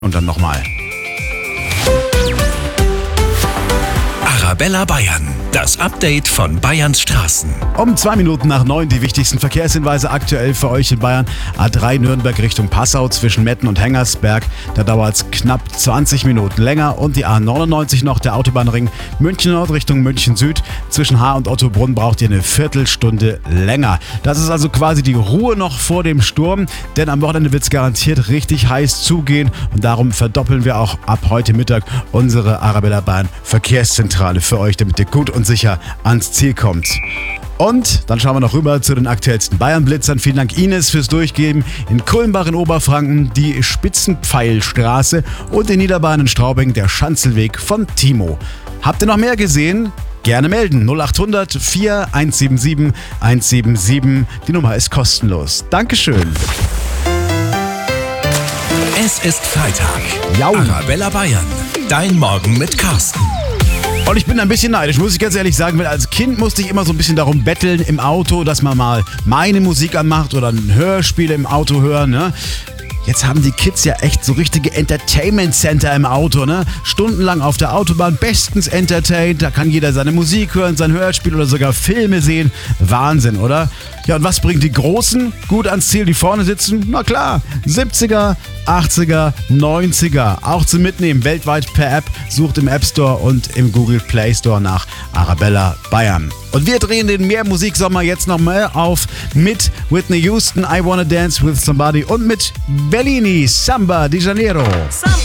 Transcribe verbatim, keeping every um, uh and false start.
Und dann nochmal. Arabella Bayern, das Update von Bayerns Straßen. Um zwei Minuten nach neun die wichtigsten Verkehrshinweise aktuell für euch in Bayern. A drei Nürnberg Richtung Passau zwischen Metten und Hengersberg. Da dauert es knapp zwanzig Minuten länger. Und die A neunundneunzig noch, der Autobahnring München Nord Richtung München Süd. Zwischen Haar und Ottobrunn braucht ihr eine Viertelstunde länger. Das ist also quasi die Ruhe noch vor dem Sturm. Denn am Wochenende wird es garantiert richtig heiß zugehen. Und darum verdoppeln wir auch ab heute Mittag unsere Arabella Bayern Verkehrszentrale für euch, damit ihr gut und sicher ans Ziel kommt. Und dann schauen wir noch rüber zu den aktuellsten Bayern-Blitzern. Vielen Dank Ines fürs Durchgeben. In Kulmbach in Oberfranken die Spitzenpfeilstraße und in Niederbayern in Straubing der Schanzelweg von Timo. Habt ihr noch mehr gesehen? Gerne melden. null acht hundert vier eins sieben sieben eins sieben sieben. Die Nummer ist kostenlos. Dankeschön. Es ist Freitag. Jau. Arabella Bayern, dein Morgen mit Carsten. Und ich bin ein bisschen neidisch, muss ich ganz ehrlich sagen, weil als Kind musste ich immer so ein bisschen darum betteln im Auto, dass man mal meine Musik anmacht oder ein Hörspiel im Auto hören, ne? Jetzt haben die Kids ja echt so richtige Entertainment Center im Auto, ne? Stundenlang auf der Autobahn, bestens entertained, da kann jeder seine Musik hören, sein Hörspiel oder sogar Filme sehen. Wahnsinn, oder? Ja, und was bringt die Großen gut ans Ziel, die vorne sitzen? Na klar, siebziger, achtziger, neunziger, auch zum Mitnehmen, weltweit per App, sucht im App Store und im Google Play Store nach Arabella Bayern. Und wir drehen den Mehrmusiksommer jetzt noch mal auf mit Whitney Houston, I Wanna Dance With Somebody und mit Bellini, Samba di Janeiro.